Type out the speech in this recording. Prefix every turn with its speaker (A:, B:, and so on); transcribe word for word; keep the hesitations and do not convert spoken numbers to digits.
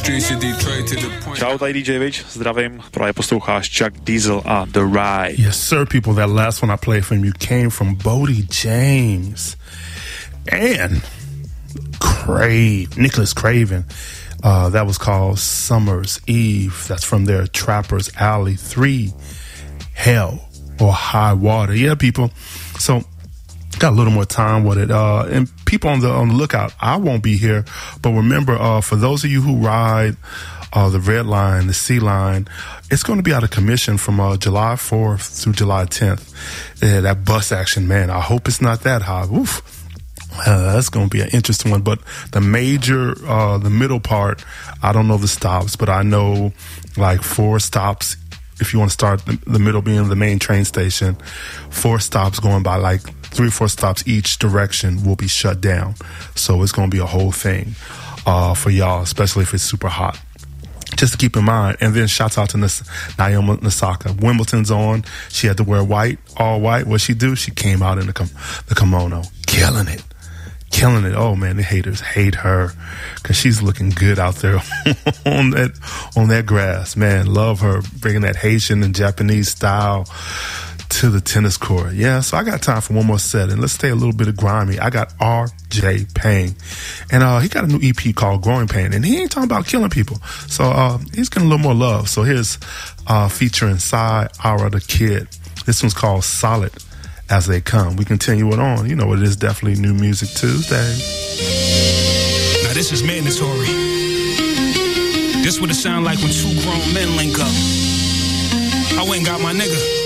A: Čau, tady D J Vich, zdravím, právě posloucháš Chuck Diesel a The Ride.
B: Yes sir, people, that last one I played from you came from Bodie James and Crave, Nicholas Craven. Uh, that was called Summer's Eve. That's from their Trapper's Alley three, Hell or High Water. Yeah, people. So got a little more time with it. Uh, and people on the on the lookout, I won't be here. But remember, uh, for those of you who ride uh, the Red Line, the Sea Line, it's going to be out of commission from uh, July fourth through July tenth. Yeah, that bus action, man, I hope it's not that high. Oof. Uh, that's going to be an interesting one. But the major, uh, the middle part, I don't know the stops, but I know like four stops. If you want to start the, the middle being the main train station, four stops going by like three or four stops each direction will be shut down. So it's going to be a whole thing uh, for y'all, especially if it's super hot. Just to keep in mind. And then shouts out to Nas- Naomi Osaka. Wimbledon's on. She had to wear white, all white. What'd she do? She came out in the, com- the kimono. Killing it. Killing it. Oh man, the haters hate her because she's looking good out there on that on that grass. Man, love her bringing that Haitian and Japanese style to the tennis court. Yeah, so I got time for one more set, and let's stay a little bit of grimy. I got R J Payne, and uh, he got a new E P called Growing Pain, and he ain't talking about killing people. So uh, he's getting a little more love. So here's uh, featuring Cy Ara the Kid. This one's called Solid As They Come. We continue it on. You know, it is definitely New Music Tuesday.
C: Now this is mandatory. This what it sound like when two grown men link up. I went and got my nigga.